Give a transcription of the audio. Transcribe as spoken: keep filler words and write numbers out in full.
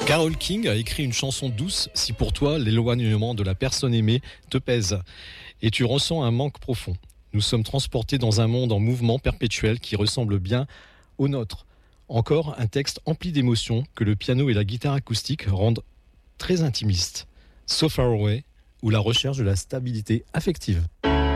Carole King a écrit une chanson douce si pour toi l'éloignement de la personne aimée te pèse et tu ressens un manque profond. Nous sommes transportés dans un monde en mouvement perpétuel qui ressemble bien au nôtre. Encore un texte empli d'émotions que le piano et la guitare acoustique rendent très intimistes. So Far Away ou la recherche de la stabilité affective.